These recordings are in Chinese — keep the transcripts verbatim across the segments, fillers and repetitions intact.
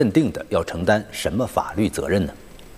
认定的要承担什么法律责任呢？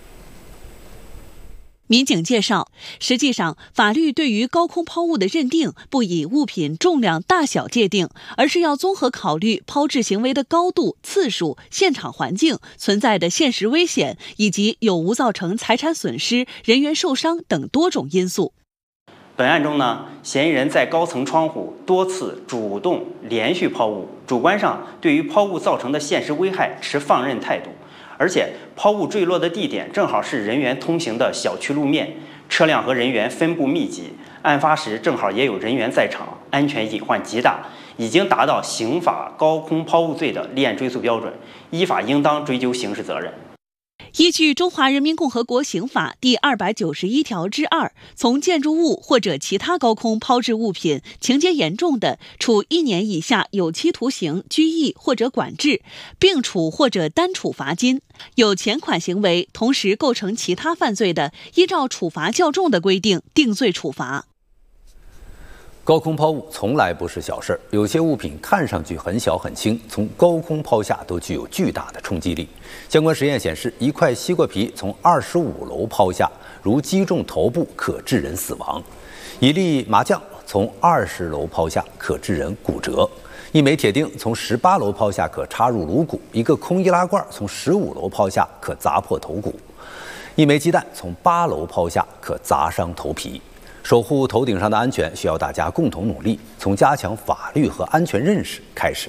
民警介绍，实际上法律对于高空抛物的认定不以物品重量大小界定，而是要综合考虑抛掷行为的高度、次数、现场环境、存在的现实危险以及有无造成财产损失、人员受伤等多种因素。 本案中呢，嫌疑人在高层窗户多次主动连续抛物，主观上对于抛物造成的现实危害持放任态度。而且抛物坠落的地点正好是人员通行的小区路面，车辆和人员分布密集，案发时正好也有人员在场，安全隐患极大，已经达到刑法高空抛物罪的立案追诉标准，依法应当追究刑事责任。 依据《中华人民共和国刑法》第二百九十一条之二，从建筑物或者其他高空抛掷物品，情节严重的，处一年以下有期徒刑、拘役或者管制，并处或者单处罚金；有前款行为同时构成其他犯罪的，依照处罚较重的规定定罪处罚。 高空抛物从来不是小事儿，有些物品看上去很小很轻，从高空抛下都具有巨大的冲击力。相关实验显示，一块西瓜皮从二十五楼抛下，如击中头部可致人死亡；一粒麻酱从二十楼抛下可致人骨折；一枚铁钉从十八楼抛下可插入颅骨；一个空易拉罐从十五楼抛下可砸破头骨；一枚鸡蛋从八楼抛下可砸伤头皮。守护头顶上的安全，需要大家共同努力，从加强法律和安全认识开始。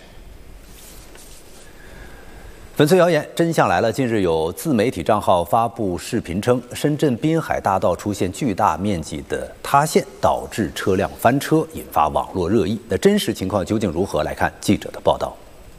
粉碎谣言，真相来了。近日有自媒体账号发布视频称，深圳滨海大道出现巨大面积的塌陷，导致车辆翻车，引发网络热议。那真实情况究竟如何？来看记者的报道。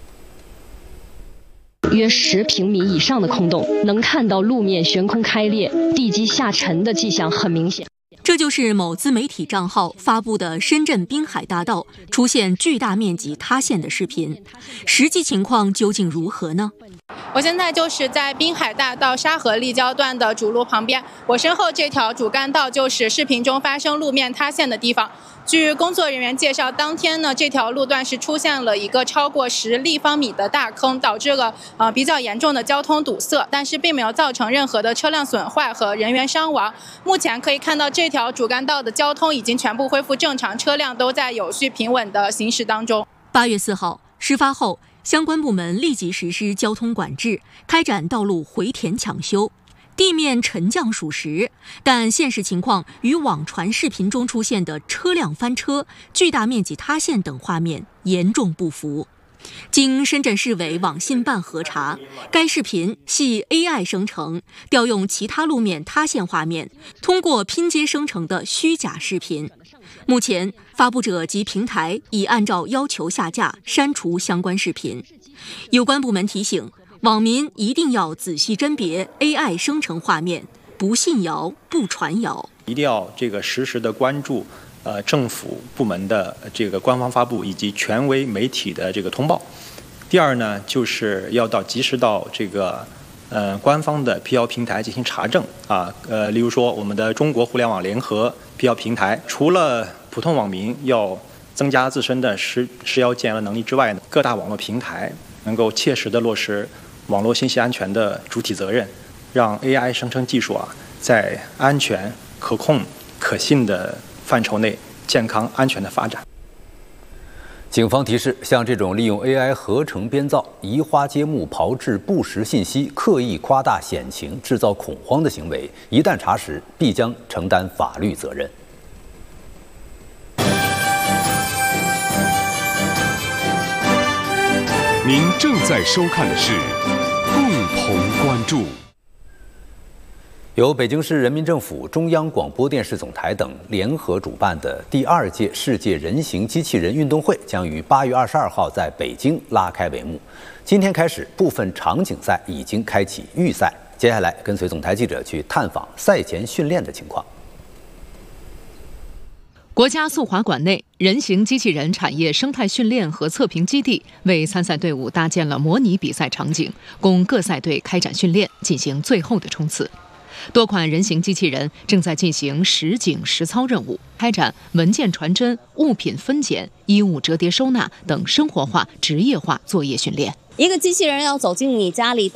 约十平米以上的空洞，能看到路面悬空开裂、地基下沉的迹象很明显。 这就是某自媒体账号发布的深圳滨海大道出现巨大面积塌陷的视频，实际情况究竟如何呢？ 我现在就是在滨海大道沙河立交段的主路旁边，我身后这条主干道就是视频中发生路面塌陷的地方。据工作人员介绍，当天呢，这条路段是出现了一个超过十立方米的大坑，导致了呃比较严重的交通堵塞，但是并没有造成任何的车辆损坏和人员伤亡。目前可以看到，这条主干道的交通已经全部恢复正常，车辆都在有序平稳的行驶当中。 八月四号，事发后，相关部门立即实施交通管制，开展道路回填抢修。地面沉降属实，但现实情况与网传视频中出现的车辆翻车、巨大面积塌陷等画面严重不符。经深圳市委网信办核查，该视频系 A I 生成，调用其他路面塌陷画面，通过拼接生成的虚假视频。目前，发布者及平台已按照要求下架、删除相关视频。有关部门提醒，网民一定要仔细甄别 A I 生成画面，不信谣、不传谣。 一定要这个实时的关注呃政府部门的这个官方发布以及权威媒体的这个通报。第二呢，就是要到及时到这个呃官方的辟谣平台进行查证啊，呃，例如说我们的中国互联网联合辟谣平台，除了普通网民要增加自身的实实谣建谣能力之外呢，各大网络平台能够切实的落实网络信息安全的主体责任，让 A I 生成技术啊，在安全、可控、可信的范畴内健康安全的发展。 警方提示，像这种利用 A I 合成编造、移花接木、炮制不实信息、刻意夸大险情、制造恐慌的行为，一旦查实，必将承担法律责任。 您正在收看的是共同关注。 由北京市人民政府、中央广播电视总台等联合主办的第二届世界人形机器人运动会将于八月二十二号在北京拉开帷幕。今天开始，部分场景赛已经开启预赛。接下来，跟随总台记者去探访赛前训练的情况。 国家速滑馆内，人形机器人产业生态训练和测评基地为参赛队伍搭建了模拟比赛场景，供各赛队开展训练，进行最后的冲刺。多款人形机器人正在进行实景实操任务，开展文件传真、物品分拣、衣物折叠收纳等生活化、职业化作业训练。 一个机器人要走进你家里。